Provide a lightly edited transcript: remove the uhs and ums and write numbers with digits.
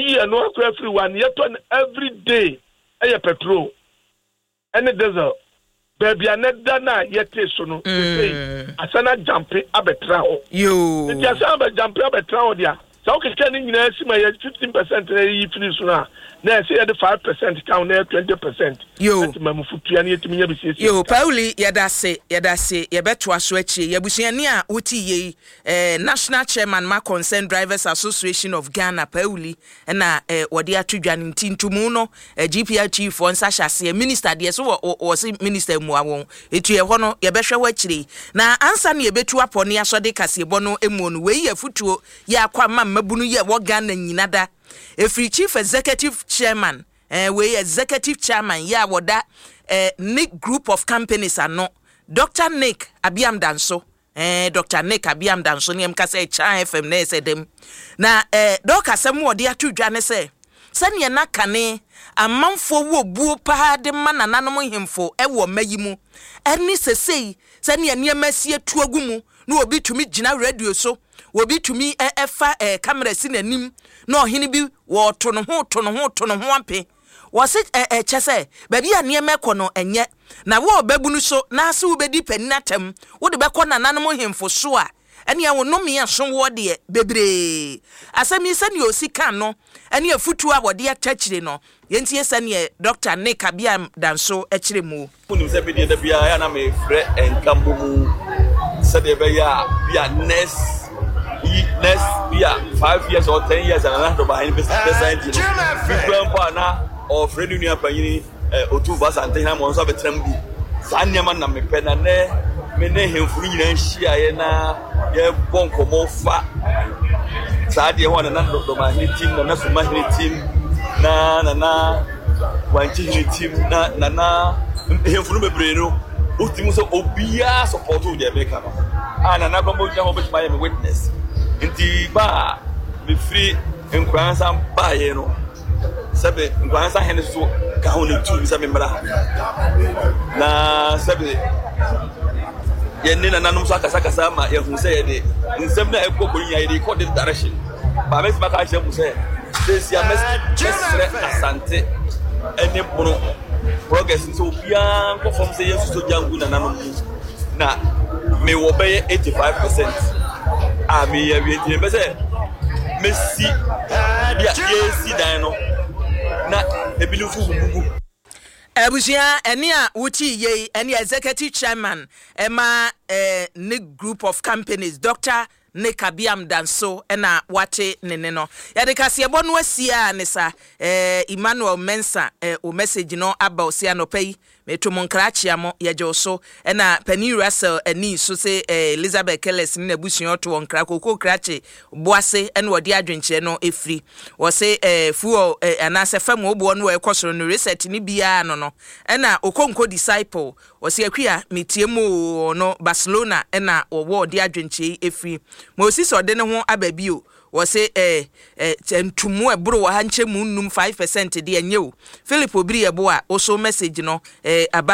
yi no akwa free one yet on every day e petrol and diesel baby aneda na yete so no say asana jampe abetra ho yo nti asana jampe abetra ho dia so okeke ni nyina sima ya 15% na yi free so na say the 5% count na 20% yo mamufutua na yetiminya bisisi yo Pauli yadase yebeto aso achi yabusuani a uti ye National Chairman ma Concerned Drivers Association of Ghana Pauli na wode atudwa ntintumu no GPR chief onsa hyase minister de so wo se minister mu awon etu ye ho no yebehwe wachiri na ansa na yebetu apone asode kasebo no emu no we ye futuo ya kwa mabunu ye wo Ghana nyinada efri chief executive chairman we executive chairman ya woda Nick group of companies ano Dr. Nick Abiam Danso Dr. Nick Abiam Danso ni mkase Chan FM na esedem na doka semu wode atudwa ne se sane na kane amanfo wo buo pa de mana nanom hemfo ewo mayimu eni sesei sane ne masie tuagumu na obi tumi gina radio so obi tumi efa camera si nanim na ohene bi wo to no ho ampe wose chese baby a ne mekọ no enye na wo babunu so na ase wo bedi paninatem wo de bekọ na nanom hemfo so a ene wo no me aso wo de bebre asemi se ne osika no ene afutu a wo de atachire no yenti ese ne Dr. Nick Abiam Danso akire mu kunim se bi de bia ya na me frɛ enkambo mu se de be ya bia next bia 5 years or 10 years and another behind business science people na of radio new apanyini otu vas antena mo nso betram bi sanyama na mepena ne me ne hemfuru nyina nhia ye na ye bonkomo fa saade ho na do ma hini team na so ma hini team na wanchi hini team na hemfuru bebre no ultimo so obia support de America no ana na kombo ja ho bet my witness nti ba be free enkwansa ba ye no sabe ngwansa hene so ka ho ne tu sabe mra na sabe ye ne na nanom so akasa ma ye hu se ye de nsem na ekoko nya ye de ko de direction ba me ma ka che mu se sia mesre asante ene bono progress so bia ko fom se ye so jangu na nanom na me wo be 85% a me ye wi be se Messi bia yesi dan no na ebilufu bubu Abusia eni a wuti ye eni executive chairman ema Nick group of companies Dr. Nick Abiam Danso ena wate nene no yade kasebo no asia ne sa Emmanuel Mensa o message no aba osia no pay metumo nkrachia mo yeje so ena Penny Russell eni so se Elizabeth Kellis ni nabusuan oto nkra koko krache boase ena wodi adwenche no efri wo se fuo anase fam obo no ekosoro no reset ni bia no ena okonko disciple wo se akua metiemu no Barcelona ena wo di adwenche efri Moses ode ne ho ababio wo se ntumu ebro wa hanche mu num 5% de enye o Philip Obiri ebo a o so message no aba